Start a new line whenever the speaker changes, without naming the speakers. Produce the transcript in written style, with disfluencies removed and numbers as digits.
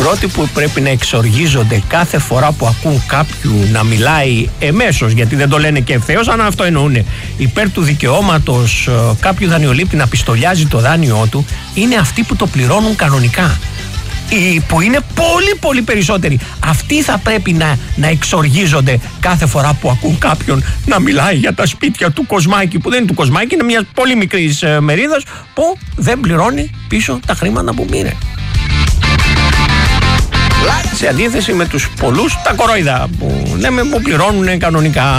πρώτοι που πρέπει να εξοργίζονται κάθε φορά που ακούν κάποιου να μιλάει εμέσως, γιατί δεν το λένε και ευθέως, αν αυτό εννοούν, υπέρ του δικαιώματος κάποιου δανειολήπτη να πιστολιάζει το δάνειό του, είναι αυτοί που το πληρώνουν κανονικά. Που είναι πολύ πολύ περισσότεροι. Αυτοί θα πρέπει να εξοργίζονται κάθε φορά που ακούν κάποιον να μιλάει για τα σπίτια του Κοσμάκη, που δεν είναι του Κοσμάκη, είναι μια πολύ μικρή μερίδας που δεν πληρώνει πίσω τα χρήματα που πήρε. Σε αντίθεση με τους πολλούς τα κορόιδα που λέμε που πληρώνουν κανονικά.